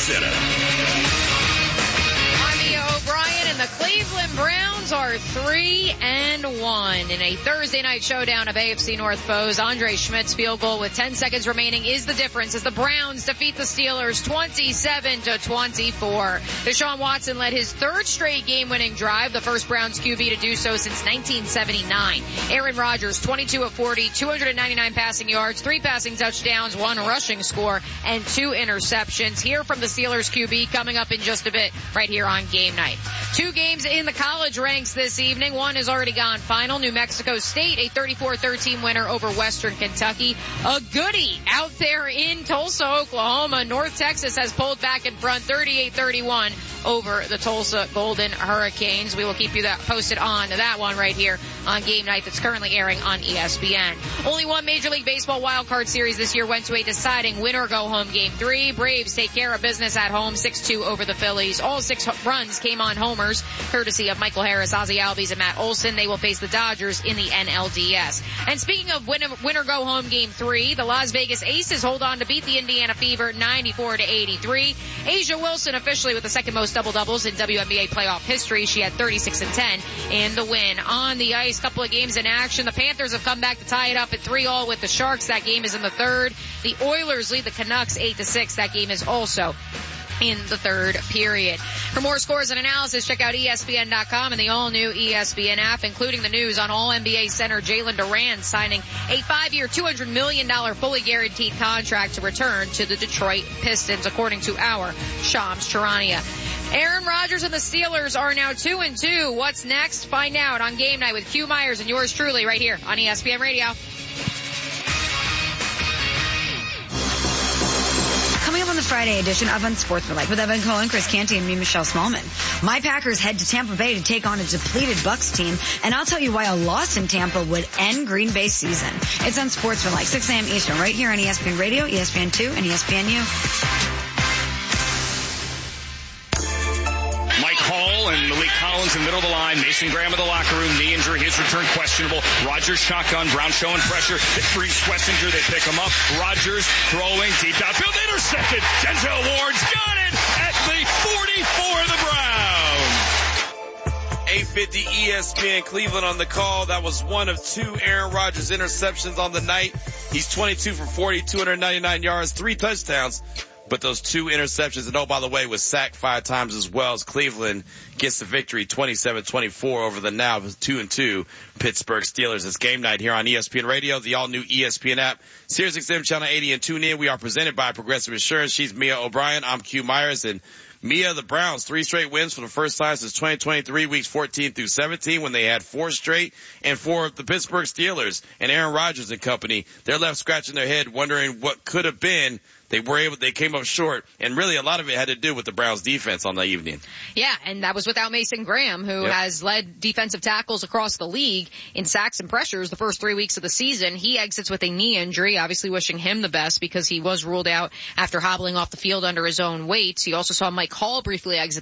Center. I'm Mia O'Brien, and the Cleveland Browns are 3-1 in a Thursday night showdown of AFC North foes. Andre Schmidt's field goal with 10 seconds remaining is the difference as the Browns defeat the Steelers 27-24. Deshaun Watson led his third straight game-winning drive, the first Browns QB to do so since 1979. Aaron Rodgers, 22 of 40, 299 passing yards, 3 passing touchdowns, 1 rushing score, and 2 interceptions. Hear from the Steelers QB coming up in just a bit right here on Game Night. 2 games in the college ranks this evening. One has already gone final. New Mexico State, a 34-13 winner over Western Kentucky. A goodie out there in Tulsa, Oklahoma. North Texas has pulled back in front 38-31 over the Tulsa Golden Hurricanes. We will keep you posted on that one right here on Game Night that's currently airing on ESPN. Only one Major League Baseball wildcard series this year went to a deciding winner-go-home Game 3. Braves take care of business at home 6-2 over the Phillies. All 6 runs came on homers, courtesy of Michael Harris, Ozzie Albies, and Matt Olson. They will face the Dodgers in the NLDS. And speaking of winner-go-home Game 3, the Las Vegas Aces hold on to beat the Indiana Fever 94-83. Asia Wilson officially with the second most double-doubles in WNBA playoff history. She had 36 and 10 in the win. On the ice, couple of games in action. The Panthers have come back to tie it up at 3-3 with the Sharks. That game is in the third. The Oilers lead the Canucks 8-6. That game is also in the third period. For more scores and analysis, check out ESPN.com and the all-new ESPN app, including the news on All-NBA center Jalen Duren signing a 5-year, $200 million fully guaranteed contract to return to the Detroit Pistons, according to our Shams Charania. Aaron Rodgers and the Steelers are now 2-2. What's next? Find out on Game Night with Q Myers and yours truly right here on ESPN Radio. Coming up on the Friday edition of Unsportsmanlike with Evan Cohen, Chris Canty, and me, Michelle Smallman. My Packers head to Tampa Bay to take on a depleted Bucs team, and I'll tell you why a loss in Tampa would end Green Bay's season. It's Unsportsmanlike, 6 a.m. Eastern, right here on ESPN Radio, ESPN2, and ESPNU. Mike Hall and Malik Collins in the middle of the line. Mason Graham in the locker room. Knee injury. His return questionable. Rodgers shotgun. Brown showing pressure. It brings Schlesinger. They pick him up. Rodgers throwing deep downfield. Intercepted. Denzel Ward's got it at the 44 of the Browns. 850 ESPN Cleveland on the call. That was one of 2 Aaron Rodgers interceptions on the night. He's 22 for 40, 299 yards, 3 touchdowns. But those 2 interceptions, and oh, by the way, was sacked 5 times as well, as Cleveland gets the victory 27-24 over the now 2-2 Pittsburgh Steelers. It's Game Night here on ESPN Radio, the all-new ESPN app, SiriusXM Channel 80, and tune in. We are presented by Progressive Insurance. She's Mia O'Brien. I'm Q Myers. And Mia, the Browns, 3 straight wins for the first time since 2023, weeks 14 through 17, when they had 4 straight, and for the Pittsburgh Steelers and Aaron Rodgers and company, they're left scratching their head wondering what could have been. They came up short, and really a lot of it had to do with the Browns defense on the evening. Yeah, and that was without Mason Graham, who has led defensive tackles across the league in sacks and pressures the first 3 weeks of the season. He exits with a knee injury, obviously wishing him the best because he was ruled out after hobbling off the field under his own weight. You also saw Mike Hall briefly exit